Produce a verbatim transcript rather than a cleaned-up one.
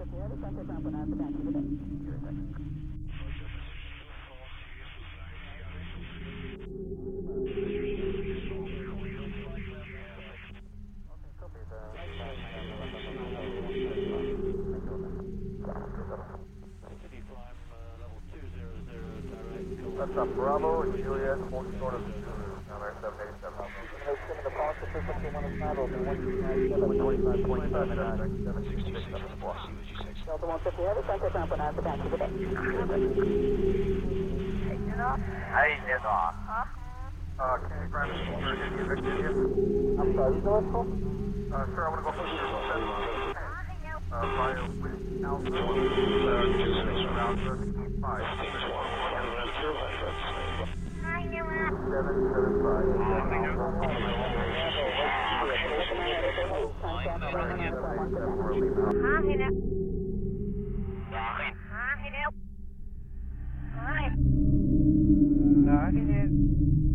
That's up Bravo and Juliet, hold short of number seven eight seven. Hey, Tim, the policy frequency one is not open, one twenty-five point seven nine, seven six six seven four. Delta one fifty, have a center sample now, the back of the day. Hey, it's off. Uh, can you grab me for any evicted here? I'm sorry, you going for? Uh, sir, I want to go for the seven. Uh, bio with Alpha, uh, two six around five. Seven seven five. Hi.